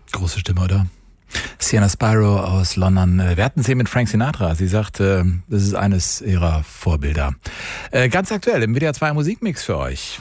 Große Stimme, oder? Sienna Spyro aus London. Wir hatten sie mit Frank Sinatra. Sie sagt, das ist eines ihrer Vorbilder. Ganz aktuell im WDR 2 Musikmix für euch.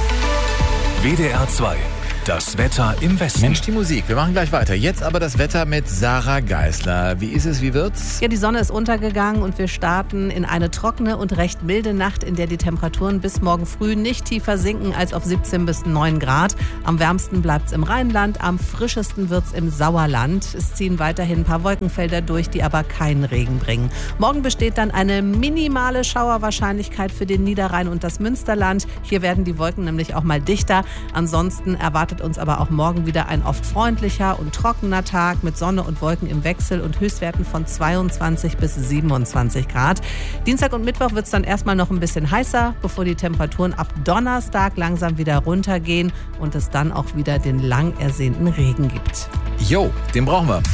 WDR 2. Das Wetter im Westen. Mensch, die Musik. Wir machen gleich weiter. Jetzt aber das Wetter mit Sarah Geisler. Wie ist es? Wie wird's? Ja, die Sonne ist untergegangen und wir starten in eine trockene und recht milde Nacht, in der die Temperaturen bis morgen früh nicht tiefer sinken als auf 17 bis 9 Grad. Am wärmsten bleibt's im Rheinland, am frischesten wird's im Sauerland. Es ziehen weiterhin ein paar Wolkenfelder durch, die aber keinen Regen bringen. Morgen besteht dann eine minimale Schauerwahrscheinlichkeit für den Niederrhein und das Münsterland. Hier werden die Wolken nämlich auch mal dichter. Ansonsten erwartet uns aber auch morgen wieder ein oft freundlicher und trockener Tag mit Sonne und Wolken im Wechsel und Höchstwerten von 22 bis 27 Grad. Dienstag und Mittwoch wird es dann erstmal noch ein bisschen heißer, bevor die Temperaturen ab Donnerstag langsam wieder runtergehen und es dann auch wieder den lang ersehnten Regen gibt. Jo, den brauchen wir.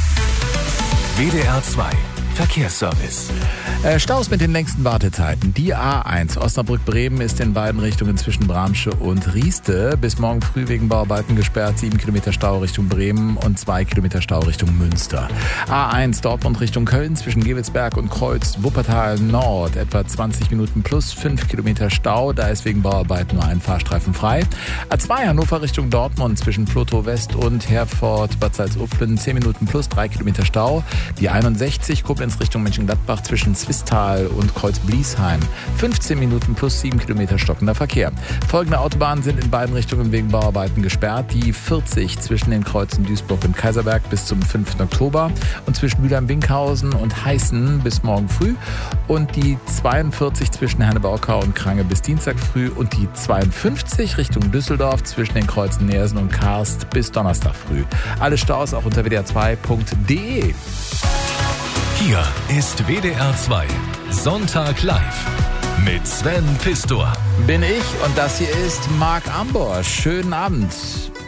WDR 2. Verkehrsservice. Staus mit den längsten Wartezeiten. Die A1 Osnabrück-Bremen ist in beiden Richtungen zwischen Bramsche und Rieste bis morgen früh wegen Bauarbeiten gesperrt. 7 Kilometer Stau Richtung Bremen und 2 Kilometer Stau Richtung Münster. A1 Dortmund Richtung Köln zwischen Gewelsberg und Kreuz Wuppertal Nord etwa 20 Minuten plus 5 Kilometer Stau. Da ist wegen Bauarbeiten nur ein Fahrstreifen frei. A2 Hannover Richtung Dortmund zwischen Flotow West und Herford Bad Salzuflen 10 Minuten plus 3 Kilometer Stau. Die 61 Koblenz Richtung Mönchengladbach zwischen Zwistal und Kreuz-Bliesheim. 15 Minuten plus 7 Kilometer stockender Verkehr. Folgende Autobahnen sind in beiden Richtungen wegen Bauarbeiten gesperrt. Die 40 zwischen den Kreuzen Duisburg und Kaiserberg bis zum 5. Oktober und zwischen Mülheim-Winkhausen und Heißen bis morgen früh und die 42 zwischen Herne-Baukau und Krange bis Dienstag früh und die 52 Richtung Düsseldorf zwischen den Kreuzen Neersen und Karst bis Donnerstag früh. Alle Staus auch unter wdr2.de. Hier ist WDR 2 Sonntag live mit Sven Pistor. Bin ich und das hier ist Marc Ambosch. Schönen Abend.